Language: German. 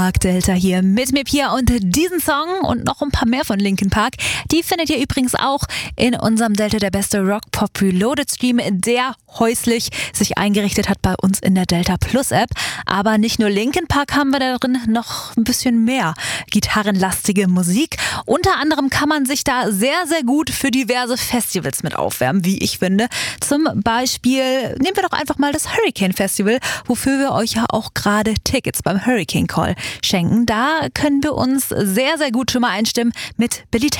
Park Delta hier mit mir, Pia, und diesen Song und noch ein paar mehr von Linkin Park, die findet ihr übrigens auch in unserem Delta der beste Rock Pop Reloaded Stream, der häuslich sich eingerichtet hat bei uns in der Delta Plus App. Aber nicht nur Linkin Park haben wir da drin, noch ein bisschen mehr gitarrenlastige Musik. Unter anderem kann man sich da sehr, sehr gut für diverse Festivals mit aufwärmen, wie ich finde. Zum Beispiel nehmen wir doch einfach mal das Hurricane Festival, wofür wir euch ja auch gerade Tickets beim Hurricane Call schenken. Da können wir uns sehr, sehr gut schon mal einstimmen mit Billy